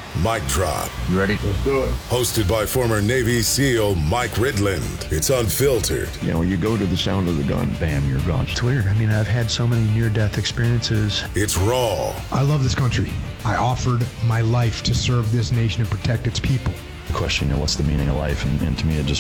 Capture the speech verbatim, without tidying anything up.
Mic Drop. You ready? Let's do it. Hosted by former Navy SEAL Mike Ridland. It's unfiltered. You know, you go to the sound of the gun, bam, you're gone. It's weird. I mean, I've had so many near-death experiences. It's raw. I love this country. I offered my life to serve this nation and protect its people. The question, you know, what's the meaning of life? And, and to me, it just